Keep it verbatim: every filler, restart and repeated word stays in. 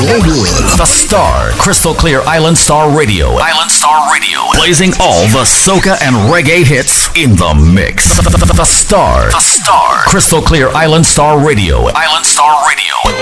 Global. The Star, Crystal Clear Island Star Radio. Island Star Radio. Blazing all the soca and reggae hits in the mix. The, the, the, the Star. The Star. Crystal Clear Island Star Radio. Island Star